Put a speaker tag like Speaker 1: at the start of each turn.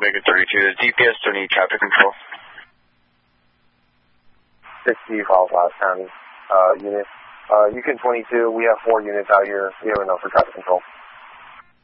Speaker 1: Beacon 32. Does DPS still need traffic control?
Speaker 2: 60 calls last time. Unit. Yukon 22, we have 4 units out here. We have enough for traffic control.